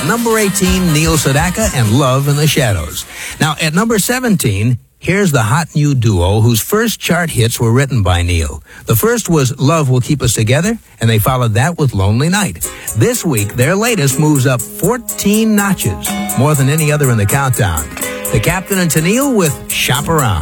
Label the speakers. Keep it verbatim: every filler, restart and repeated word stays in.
Speaker 1: At number eighteen, Neil Sedaka and Love in the Shadows. Now, at number seventeen, here's the hot new duo whose first chart hits were written by Neil. The first was Love Will Keep Us Together, and they followed that with Lonely Night. This week, their latest moves up fourteen notches, more than any other in the countdown. The Captain and Tennille with Shop Around.